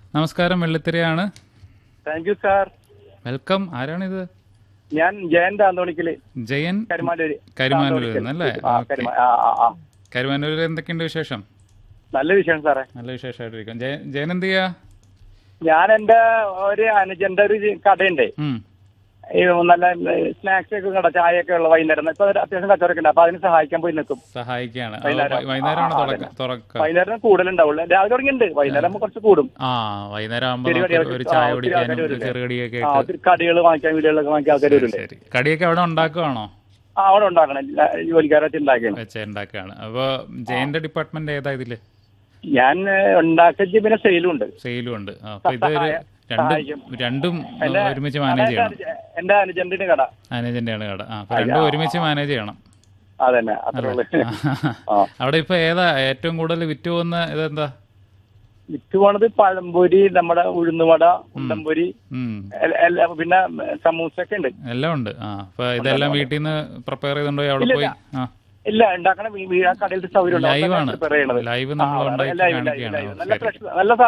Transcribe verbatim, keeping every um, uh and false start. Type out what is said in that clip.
നമസ്കാരം, വെള്ളിത്തിരയാണ്. Thank you sir. Welcome. ആരാണിത്? ഞാൻ ജയൻ ആന്തോണിക്കല്. ജയൻ കരുമാനൂര്. കരുമാനൂരിൽ നിന്നല്ലേ? ആ, കരുമാ- ആ, ആ, ആ. കരുമാനൂരിൽ എന്തൊക്കെയുണ്ട് വിശേഷം? നല്ല വിഷയം സാറേ. നല്ല വിശേഷമായിട്ടിരിക്കും. ജയ ജയൻ എന്ത് ചെയ്യാ? ഞാൻ എന്റെ ഒരു അനുജന്റെ ഒരു കടയുണ്ട്. ഉം. ഈ നല്ല സ്നാക്സ് ഒക്കെ കട, ചായ ഒക്കെ ഉള്ള വൈകുന്നേരം. ഇപ്പൊ ഒരു അത്യാവശ്യം കച്ചവടമൊക്കെ ഉണ്ട്. അപ്പൊ അതിന് സഹായിക്കാൻ പോയി നിൽക്കും. സഹായിക്കാണ്. വൈകുന്നേരം. വൈകുന്നേരമാണ് ആ, തുറക്ക- തുറക്ക വൈകുന്നേരം കൂടുതലുണ്ടാവുള്ളൂ. രാവിലെ തുടങ്ങിയിട്ടുണ്ട്. വൈകുന്നേരം ആകുമ്പോൾ കുറച്ച് കൂടും. ആ, വൈകുന്നേരം ആകുമ്പോൾ ചെറിയ കടികൾ- ഒരു ആ, ചായ ഒത്തിരി കുടിക്കാനും ആൾക്കാര് വരും. ചെറുകടിയൊക്കെ ആ, ആയിട്ട്. ഒത്തിരി കടികൾ വാങ്ങിക്കാൻ, വീടുകളിലൊക്കെ വാങ്ങിക്കാൻ ആൾക്കാർ വരുന്നുണ്ട്. ശരി. കടിയൊക്കെ അവിടെ ഉണ്ടാക്കുവാണോ? ആ, അവിടെ ഉണ്ടാക്കണം. ജോലിക്കാരായിട്ട് ഉണ്ടാക്കിയാണ്. വെച്ച ഉണ്ടാക്കുകയാണ്. അപ്പൊ ജയന്റെ ഡിപ്പാർട്ട്മെന്റ് ഏതാ ഇതില്? ഞാൻ ഉണ്ടാക്കി പിന്നെ സെയിലും ഉണ്ട്. സെയിലും ഉണ്ട്. ആ, അപ്പൊ ഇത് രണ്ടും രണ്ടും ഒരുമിച്ച് മാനേജ് ചെയ്യണം. എന്റെ അനുജന്റെ കട. മാനേജന്റെയാണ് കട. ആ, അപ്പൊ രണ്ടും ഒരുമിച്ച് മാനേജ് ചെയ്യണം. അതന്നെ, അത്രേ ഉള്ളൂ. ആ. അവിടെ ഇപ്പൊ ഏതാ ഏറ്റവും കൂടുതൽ വിറ്റ് പോകുന്ന ഇതെന്താ? വിറ്റ് പോണത് പഴംപൊരി, നമ്മുടെ ഉഴുന്നുവട, ഉണ്ടംപൊരി, ഉം. എല്ല- എല്ല- പിന്നെ സമൂസ ഒക്കെ ഉണ്ട്. എല്ലാം ഉണ്ട്. ആ, അപ്പൊ ഇതെല്ലാം വീട്ടിൽ നിന്ന് പ്രിപ്പയർ ചെയ്തോണ്ട് പോയി അവിടെ ഇല്ല, പോയി? ആ, ഇല്ല, ഉണ്ടാക്കണ വീ- വീ- ആ കടയിൽ സൗകര്യം ലൈവാണ്. ലൈവ് നമ്മൾ ഉണ്ടാക്കി നല്ല കാണിക്കുകയാണ്. ഫ്രഷ്, നല്ല